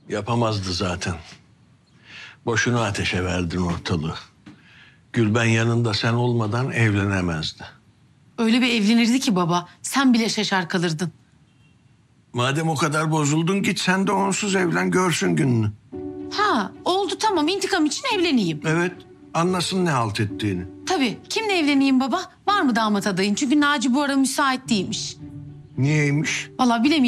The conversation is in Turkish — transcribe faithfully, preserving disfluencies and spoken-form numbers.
Yapamazdı zaten. Boşuna ateşe verdin ortalığı. Gülben yanında sen olmadan evlenemezdi. Öyle bir evlenirdi ki baba, sen bile şaşar kalırdın. Madem o kadar bozuldun git sen de onsuz evlen görsün gününü. Ha, oldu tamam, intikam için evleneyim. Evet, anlasın ne halt ettiğini. Tabii, kimle evleneyim baba? Var mı damat adayın? Çünkü Naci bu ara müsait değilmiş. Niyeymiş? Vallahi bilemiyorum.